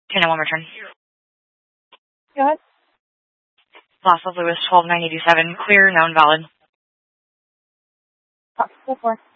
10-1 return. Go ahead. Loss of Lewis, 12-987. Clear, known, valid. Go for it.